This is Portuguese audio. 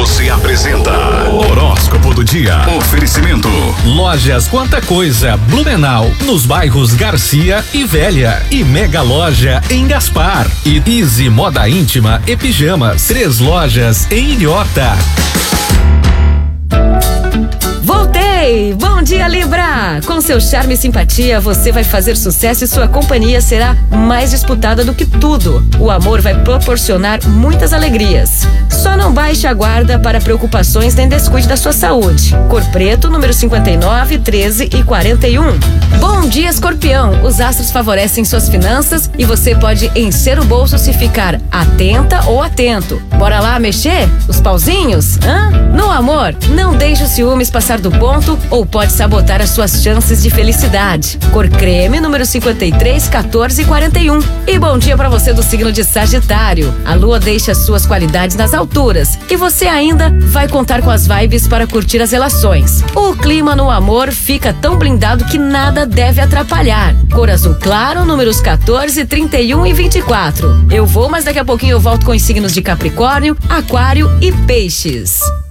Você apresenta Horóscopo do Dia. Oferecimento Lojas Quanta Coisa, Blumenau, nos bairros Garcia e Velha. E Mega Loja em Gaspar. E Easy Moda Íntima e Pijamas. 3 lojas em Ilhota. Voltei! Bom dia, Libra! Com seu charme e simpatia, você vai fazer sucesso e sua companhia será mais disputada do que tudo. O amor vai proporcionar muitas alegrias. Só não baixe a guarda para preocupações nem descuide da sua saúde. Cor preto, número 59, 13 e 41. Bom dia, Escorpião! Os astros favorecem suas finanças e você pode encher o bolso se ficar atenta ou atento. Bora lá mexer? Os pauzinhos? No amor, não deixe os ciúmes passar do ponto ou pode sabotar as suas chances de felicidade. Cor creme, número 53, 14 e 41. E bom dia pra você do signo de Sagitário. A lua deixa suas qualidades nas alturas e você ainda vai contar com as vibes para curtir as relações. O clima no amor fica tão blindado que nada deve atrapalhar. Cor azul claro, números 14, 31 e 24. Eu vou, mas daqui a pouquinho eu volto com os signos de Capricórnio, Aquário e Peixes.